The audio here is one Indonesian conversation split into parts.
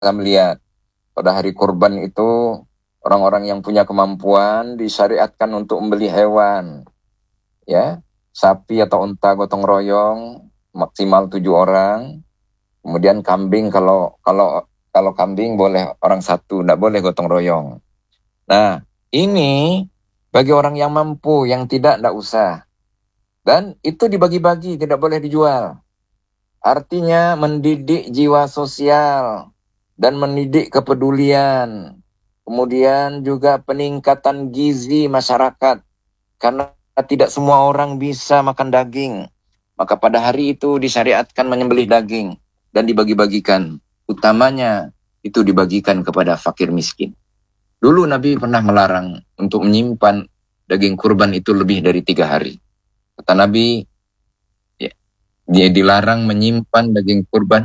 melihat pada hari kurban itu orang-orang yang punya kemampuan disyariatkan untuk membeli hewan, ya, sapi atau unta gotong royong maksimal 7 orang. Kemudian kambing kalau kambing boleh orang satu, tidak boleh gotong royong. Nah, ini bagi orang yang mampu, yang tidak usah. Dan itu dibagi-bagi, tidak boleh dijual. Artinya mendidik jiwa sosial dan mendidik kepedulian. Kemudian juga peningkatan gizi masyarakat. Karena tidak semua orang bisa makan daging. Maka pada hari itu disyariatkan menyembelih daging dan dibagi-bagikan. Utamanya itu dibagikan kepada fakir miskin. Dulu Nabi pernah melarang untuk menyimpan daging kurban itu lebih dari 3 hari. Kata Nabi, ya, dia dilarang menyimpan daging kurban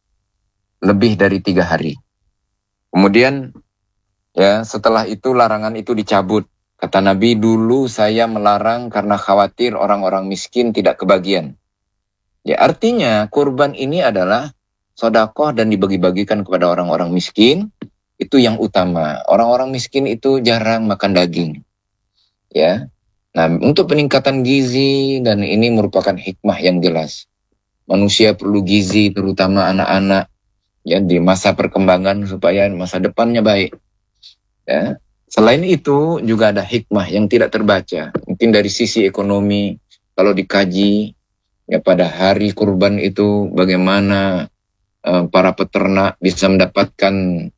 lebih dari 3 hari. Kemudian, ya, setelah itu larangan itu dicabut. Kata Nabi, dulu saya melarang karena khawatir orang-orang miskin tidak kebagian. Ya, artinya kurban ini adalah sedekah dan dibagi-bagikan kepada orang-orang miskin. Itu yang utama. Orang-orang miskin itu jarang makan daging. Ya. Nah, untuk peningkatan gizi, dan ini merupakan hikmah yang jelas. Manusia perlu gizi, terutama anak-anak, ya, di masa perkembangan supaya masa depannya baik. Ya. Selain itu juga ada hikmah yang tidak terbaca. Mungkin dari sisi ekonomi, kalau dikaji, ya, pada hari kurban itu bagaimana para peternak bisa mendapatkan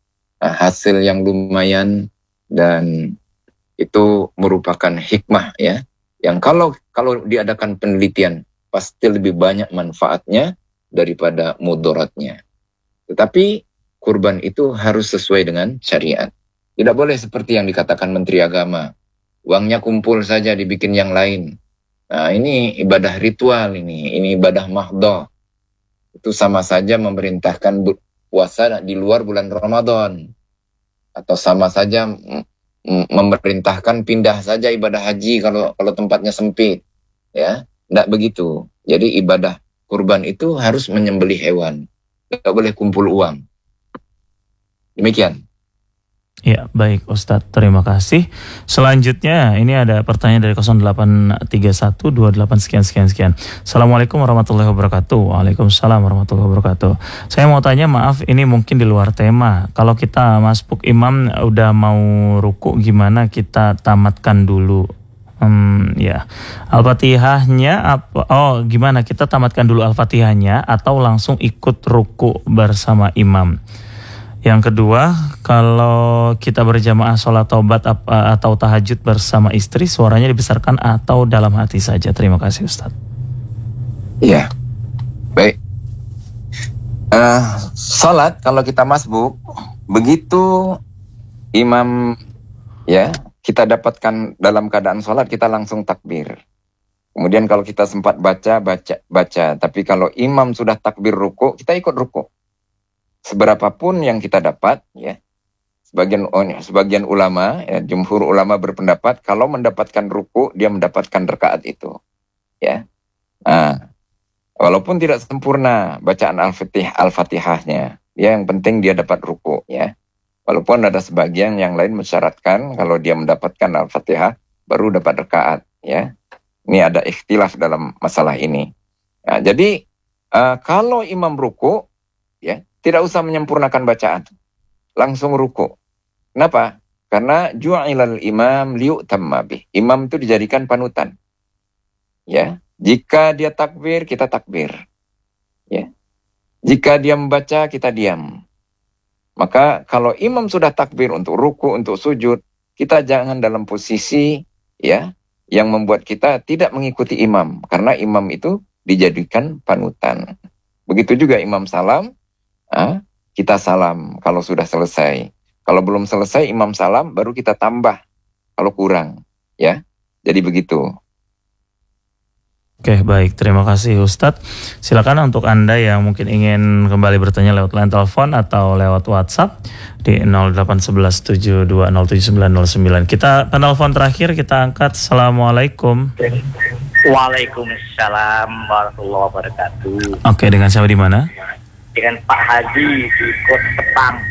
hasil yang lumayan, dan itu merupakan hikmah, ya, yang kalau diadakan penelitian pasti lebih banyak manfaatnya daripada mudaratnya. Tetapi kurban itu harus sesuai dengan syariat. Tidak boleh seperti yang dikatakan Menteri Agama, uangnya kumpul saja dibikin yang lain. Nah, ini ibadah ritual, ini ibadah mahdhah. Itu sama saja memerintahkan puasa di luar bulan Ramadan, atau sama saja memerintahkan pindah saja ibadah haji kalau tempatnya sempit, ya. Tidak begitu. Jadi ibadah kurban itu harus menyembelih hewan, tidak boleh kumpul uang. Demikian. Ya, baik Ustadz, terima kasih. Selanjutnya ini ada pertanyaan dari 083128 sekian. Assalamualaikum warahmatullahi wabarakatuh. Waalaikumsalam warahmatullahi wabarakatuh. Saya mau tanya, maaf ini mungkin di luar tema. Kalau kita masbuk imam udah mau ruku, gimana kita tamatkan dulu? Ya, Al-Fatihahnya gimana kita tamatkan dulu Al-Fatihahnya atau langsung ikut ruku bersama imam? Yang kedua, kalau kita berjamaah sholat taubat atau tahajud bersama istri, suaranya dibesarkan atau dalam hati saja? Terima kasih Ustadz. Iya, baik. Sholat kalau kita masbuk, begitu imam, ya, kita dapatkan dalam keadaan sholat, kita langsung takbir. Kemudian kalau kita sempat baca. Tapi kalau imam sudah takbir ruku, kita ikut ruku. Seberapapun yang kita dapat, ya, sebagian ulama, ya, jumhur ulama berpendapat kalau mendapatkan ruku dia mendapatkan rakaat itu, ya. Nah, walaupun tidak sempurna bacaan Al-Fatihahnya, ya, yang penting dia dapat ruku, ya. Walaupun ada sebagian yang lain mensyaratkan kalau dia mendapatkan Al-Fatihah baru dapat rakaat, ya. Ini ada ikhtilaf dalam masalah ini. Nah, jadi kalau imam ruku, ya, tidak usah menyempurnakan bacaan, langsung ruku. Kenapa? Karena ju'ilal imam liyu'tamma bih. Imam itu dijadikan panutan. Ya, jika dia takbir, kita takbir. Ya. Jika dia membaca, kita diam. Maka kalau imam sudah takbir untuk ruku, untuk sujud, kita jangan dalam posisi, ya, yang membuat kita tidak mengikuti imam, karena imam itu dijadikan panutan. Begitu juga imam salam, kita salam kalau sudah selesai. Kalau belum selesai imam salam, baru kita tambah kalau kurang, ya. Jadi begitu. Oke, baik, terima kasih Ustadz. Silakan untuk Anda yang mungkin ingin kembali bertanya lewat line telepon atau lewat WhatsApp di 0811720799. Kita penelpon terakhir kita angkat. Assalamualaikum. Waalaikumsalam warahmatullahi wabarakatuh. Oke, dengan siapa di mana? dengan Pak Haji di Kota Sepang.